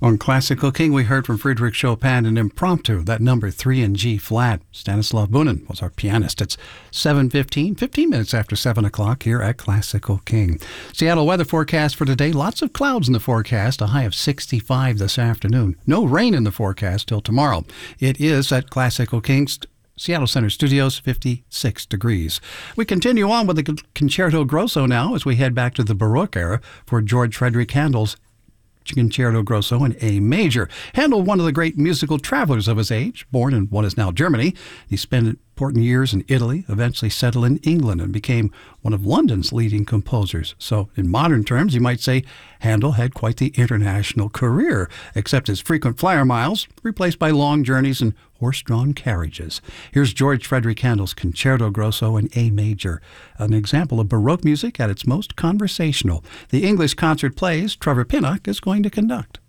On Classical King, we heard from Frédéric Chopin an impromptu, that number 3 in G flat. Stanislav Bunin was our pianist. It's 7:15, 15 minutes after 7 o'clock here at Classical King. Seattle weather forecast for today. Lots of clouds in the forecast, a high of 65 this afternoon. No rain in the forecast till tomorrow. It is at Classical King's Seattle Center Studios, 56 degrees. We continue on with the Concerto Grosso now as we head back to the Baroque era for George Frederick Handel's Concerto Grosso in A major. Handel, one of the great musical travelers of his age, born in what is now Germany. He spent important years in Italy, eventually settled in England, and became one of London's leading composers. So in modern terms, you might say Handel had quite the international career, except his frequent flyer miles replaced by long journeys and horse-drawn carriages. Here's George Frederick Handel's Concerto Grosso in A major, an example of Baroque music at its most conversational. The English concert plays Trevor Pinnock is going to conduct.